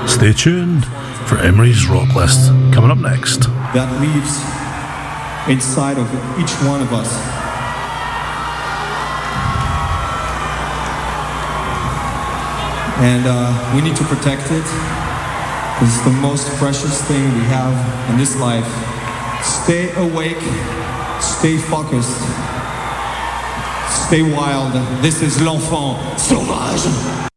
Stay tuned for Emery's Rock List coming up next. That lives inside of each one of us. And we need to protect it. It's the most precious thing we have in this life. Stay awake, stay focused, stay wild. This is l'enfant sauvage.